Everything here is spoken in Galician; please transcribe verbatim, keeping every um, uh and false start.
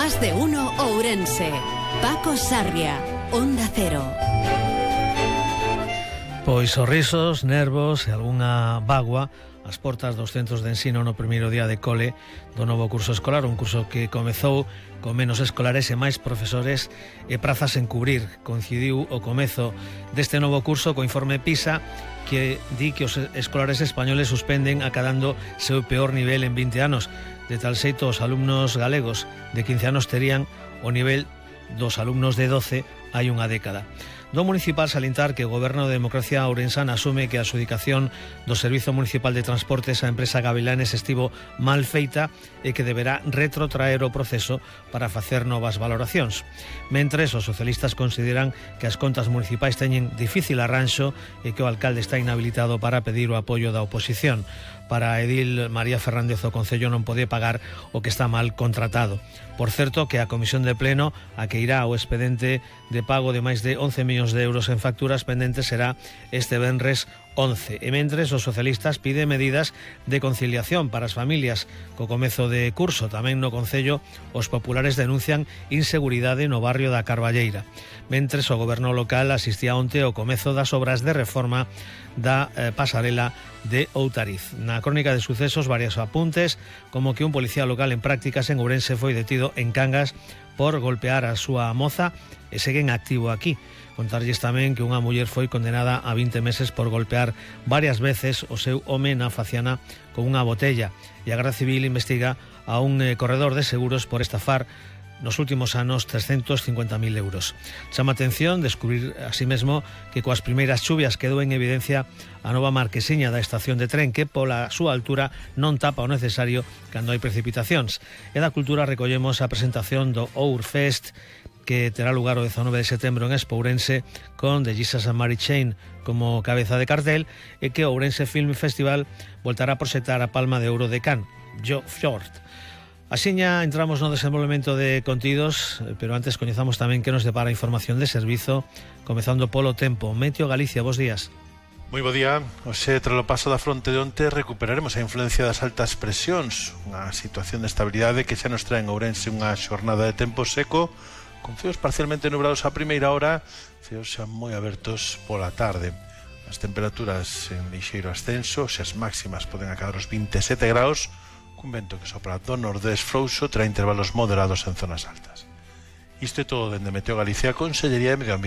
Más de uno Ourense. Paco Sarria, Onda Cero. Pois sorrisos, nervos e algunha bagua as portas dos centros de ensino no primeiro día de cole do novo curso escolar, un curso que comezou con menos escolares e máis profesores e prazas en cubrir. Coincidiu o comezo deste novo curso co informe PISA, que di que os escolares españoles suspenden acadando seu peor nivel en vinte anos. De tal xeito, os alumnos galegos de quince anos terían o nivel dos alumnos de doce hai unha década. Do municipal salientar que o Goberno de Democracia Ourensana asume que a adxudicación do Servizo Municipal de Transportes á empresa Gavilanes estivo mal feita e que deberá retrotraer o proceso para facer novas valoracións. Mentres, os socialistas consideran que as contas municipais teñen difícil arranxo e que o alcalde está inhabilitado para pedir o apoio da oposición. Para a edil María Fernández, o Concello non pode pagar o que está mal contratado. Por certo, que a Comisión de Pleno, a que irá o expedente de pago de máis de once millóns de euros en facturas pendentes, será este venres once. E mentres, os socialistas piden medidas de conciliación para as familias co comezo de curso. Tamén no Concello, os populares denuncian inseguridade no barrio da Carballeira. Mentres, o Goberno local asistía onte ao comezo das obras de reforma da eh, pasarela de Outariz. Na crónica de sucesos, varios apuntes, como que un policía local en prácticas en Ourense foi detido en Cangas por golpear a súa moza e segue en activo aquí. Contarlles tamén que unha muller foi condenada a vinte meses por golpear varias veces o seu home na faciana con unha botella, e a Garda Civil investiga a un eh, corredor de seguros por estafar nos últimos anos trescentos cincuenta mil euros. Chama atención descubrir así mesmo que coas primeiras chuvias quedou en evidencia a nova marquesiña da estación de tren, que pola súa altura non tapa o necesario cando hai precipitacións. E da Cultura recollemos a presentación do Ourfest, que terá lugar o dezanove de setembro en Expo Ourense, con The Jesus and Mary Chain como cabeza de cartel, e que o Ourense Film Festival voltará a proxectar a Palma de Ouro de Cannes, Jo Fjord. Axiña entramos no desenvolvemento de contidos, pero antes coñezamos tamén que nos depara a información de servizo, comezando polo tempo. Meteo Galicia, bos días. Moi bo día. Hoxe, tras o paso da fronte de onte, recuperaremos a influencia das altas presións, unha situación de estabilidade que xa nos trae en Ourense unha xornada de tempo seco, con ceos parcialmente nublados a primeira hora, ceos xa moi abertos pola tarde. As temperaturas en lixeiro ascenso, xa as máximas poden acadar os vinte e sete graus, cun vento que sopra do nordés frouxo, terá intervalos moderados en zonas altas. Isto é todo dende Meteo Galicia, Consellería de Medio Ambiente.